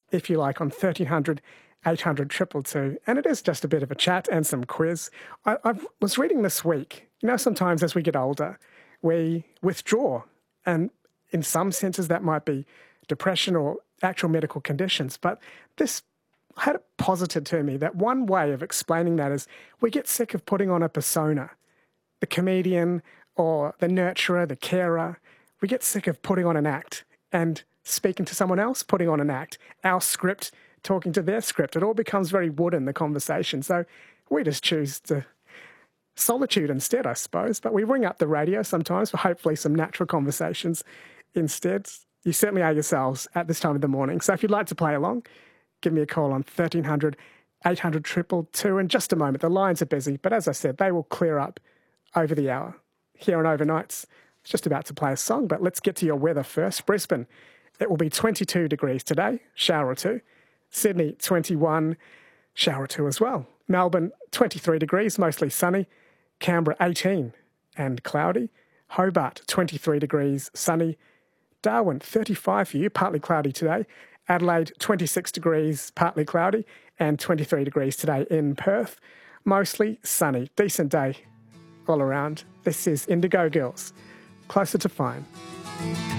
if you like, on 1300 800 222. And it is just a bit of a chat and some quiz. I was reading this week, sometimes as we get older, we withdraw. And in some senses, that might be depression or actual medical conditions. But this had it posited to me that one way of explaining that is we get sick of putting on a persona, the comedian or the nurturer, the carer. We get sick of putting on an act and speaking to someone else, putting on an act. Our script, talking to their script. It all becomes very wooden, the conversation. So we just choose to solitude instead, I suppose. But we ring up the radio sometimes for hopefully some natural conversations instead. You certainly are yourselves at this time of the morning. So if you'd like to play along, give me a call on 1300 800 222 in just a moment. The lines are busy, but as I said, they will clear up over the hour. Here on Overnights, it's just about to play a song, but let's get to your weather first. Brisbane, it will be 22 degrees today, shower or two. Sydney, 21, shower or two as well. Melbourne, 23 degrees, mostly sunny. Canberra, 18 and cloudy. Hobart, 23 degrees, sunny. Darwin, 35 for you, partly cloudy today. Adelaide, 26 degrees, partly cloudy. And 23 degrees today in Perth. Mostly sunny. Decent day all around. This is Indigo Girls, Closer to Fine.